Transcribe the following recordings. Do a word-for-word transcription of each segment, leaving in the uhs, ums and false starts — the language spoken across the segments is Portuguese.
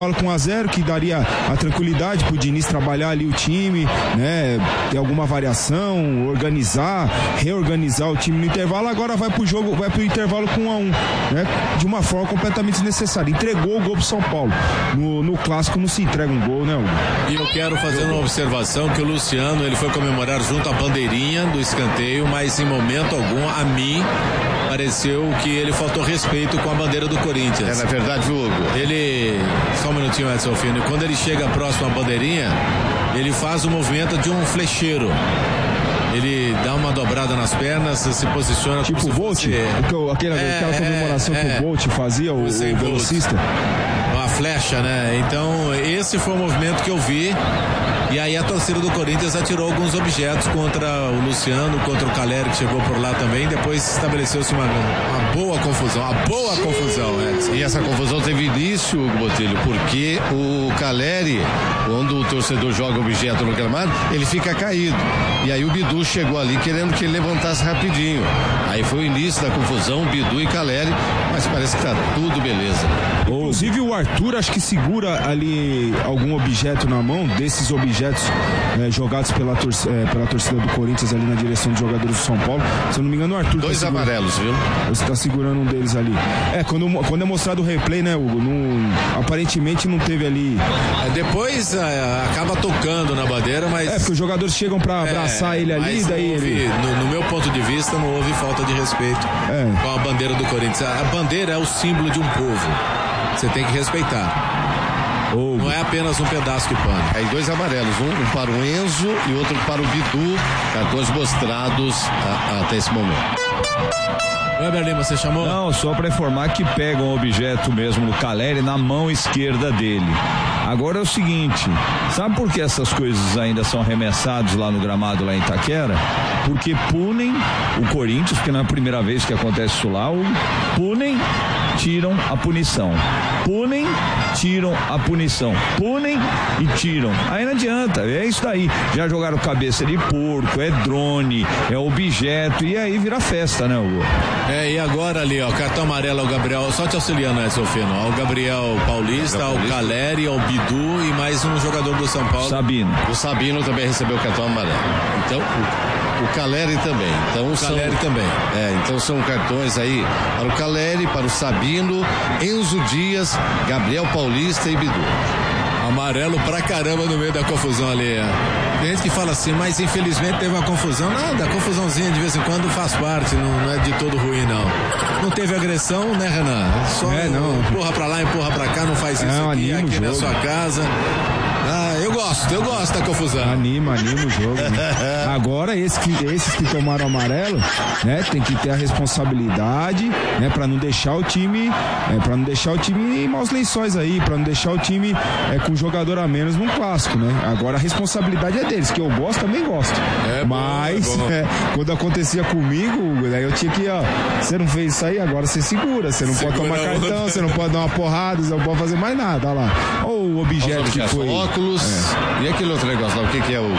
com um a zero, que daria a tranquilidade pro Diniz trabalhar ali o time, né, ter alguma variação, organizar, reorganizar o time no intervalo. Agora vai pro jogo, vai pro intervalo com um a um, né, de uma forma completamente desnecessária. Entregou o gol pro São Paulo. No, no clássico não se entrega um gol, né, Hugo? E eu quero fazer uma observação, que o Luciano, ele foi comemorar junto à bandeirinha do escanteio, mas em momento algum, a mim, pareceu que ele faltou respeito com a bandeira do Corinthians. É, na verdade, Hugo. Ele, só um minutinho, Edson Fino, quando ele chega próximo à bandeirinha, ele faz o movimento de um flecheiro. Ele dá uma dobrada nas pernas, se posiciona tipo como o Bolt, fosse... aquela, é, aquela comemoração é, que o Bolt fazia, o, o velocista. Uma flecha, né? Então, esse foi o movimento que eu vi. E aí a torcida do Corinthians atirou alguns objetos contra o Luciano, contra o Caleri, que chegou por lá também. Depois estabeleceu-se uma, uma boa confusão, uma boa confusão, Edson. E essa confusão teve início, Botelho, porque o Caleri, quando o torcedor joga objeto no gramado, ele fica caído. E aí o Bidu chegou ali querendo que ele levantasse rapidinho. Aí foi o início da confusão, Bidu e Caleri, mas parece que tá tudo beleza. Inclusive o Arthur, acho que segura ali algum objeto na mão, desses objetos é, jogados pela, tor- é, pela torcida do Corinthians ali na direção dos jogadores do São Paulo. Se eu não me engano, o Arthur dois tá amarelos, viu? Você tá segurando um deles ali. É, quando, quando é mostrado o replay, né, Hugo? Não, aparentemente não teve ali. É, depois é, acaba tocando na bandeira, mas. É, porque os jogadores chegam pra abraçar é, ele ali, daí houve, ele. No, no meu ponto de vista, não houve falta de respeito é. com a bandeira do Corinthians. A bandeira é o símbolo de um povo. Você tem que respeitar. Oh. Não é apenas um pedaço de pano. Aí dois amarelos, um, um para o Enzo e outro para o Bidu, cartões mostrados a, a, até esse momento. Weber Lima, você chamou? Não, só para informar que pega um objeto mesmo no Caleri na mão esquerda dele. Agora é o seguinte, sabe por que essas coisas ainda são arremessadas lá no gramado, lá em Itaquera? Porque punem o Corinthians, porque não é a primeira vez que acontece isso lá, o punem, tiram a punição. Punem, tiram a punição. Punem e tiram. Aí não adianta, é isso daí. Já jogaram cabeça de porco, é drone, é objeto, e aí vira festa, né, Hugo? É, e agora ali, ó, cartão amarelo ao Gabriel, só te auxiliando, Edson Fino, ao Gabriel Paulista, ao Caleri, ao Bidu e mais um jogador do São Paulo. Sabino. O Sabino também recebeu o cartão amarelo. Então, o, o Caleri também. Então, o são, Caleri também. É, então são cartões aí para o Caleri, para o Sabino, Enzo Dias, Gabriel Paulista e Bidu. Amarelo pra caramba no meio da confusão ali. Tem gente que fala assim, mas infelizmente teve uma confusão. Nada, confusãozinha de vez em quando faz parte, não, não é de todo ruim, não. Não teve agressão, né, Renan? Só é, não. empurra pra lá, empurra pra cá, não faz é, isso aqui, aqui na sua casa. Ah, eu gosto, eu gosto da confusão. Anima, anima o jogo. Né? Agora, esses que, esses que tomaram amarelo, né, tem que ter a responsabilidade, né, pra não deixar o time, é, pra não deixar o time em maus lençóis aí, pra não deixar o time é, com jogador a menos num clássico, né? Agora a responsabilidade é deles, que eu gosto, também gosto. É Mas, bom, é bom. É, quando acontecia comigo, né, eu tinha que, ó, você não fez isso aí, agora você segura, você não segura pode tomar cartão, outra. Você não pode dar uma porrada, você não pode fazer mais nada, olha lá. Ou o objeto que foi. Óculos. É. E aquele outro negócio lá, o que que é o...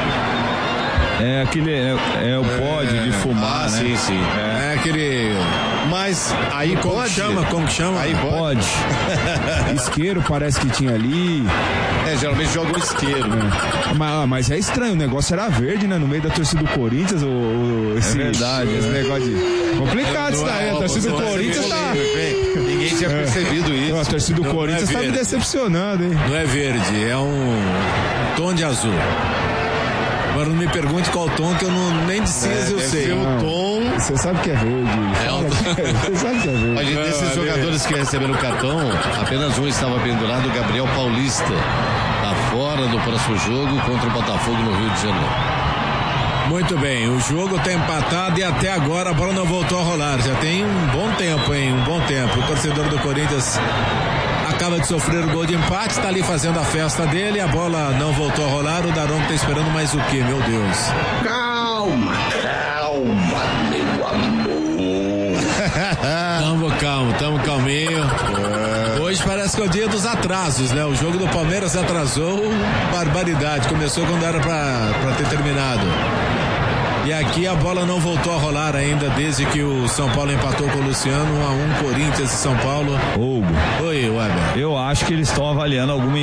É aquele, é, é o pod é, de fumar, ah, né? Sim, sim. É, é aquele... Mas aí como pode... chama? Como que chama? Aí pode. pode. Isqueiro parece que tinha ali. É, geralmente joga o isqueiro. É. Mas, mas é estranho, o negócio era verde, né? No meio da torcida do Corinthians, o, o, esse, é verdade, esse né? negócio de... Complicado isso daí, a torcida do Corinthians tá... Ninguém tinha percebido isso. A torcida do Corinthians tá me decepcionando, hein? Não é verde, é um tom de azul. Agora não me pergunte qual tom, que eu não, nem de cinza é, eu sei. O tom... Você sabe que é verde. É o... Você sabe que é verde. Olha, desses não, jogadores que receberam o cartão, apenas um estava pendurado, o Gabriel Paulista. Tá fora do próximo jogo contra o Botafogo no Rio de Janeiro. Muito bem, o jogo tá empatado e até agora a bola não voltou a rolar. Já tem um bom tempo, hein? Um bom tempo. O torcedor do Corinthians acaba de sofrer o gol de empate, está ali fazendo a festa dele, a bola não voltou a rolar, o Daronco está esperando mais o quê, meu Deus? Calma, calma, meu amor. Tamo calmo, tamo calminho. Hoje parece que é o dia dos atrasos, né? O jogo do Palmeiras atrasou, barbaridade, começou quando era pra, pra ter terminado. E aqui a bola não voltou a rolar ainda desde que o São Paulo empatou com o Luciano. um a um, Corinthians e São Paulo. Hugo. Oi, Weber. Eu acho que eles estão avaliando alguma